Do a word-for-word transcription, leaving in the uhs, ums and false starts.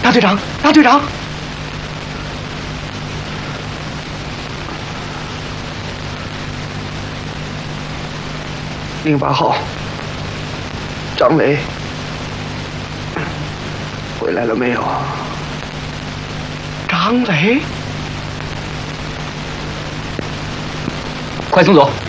大队长，大队长，零八号，张伟回来了没有？张伟， 快送走。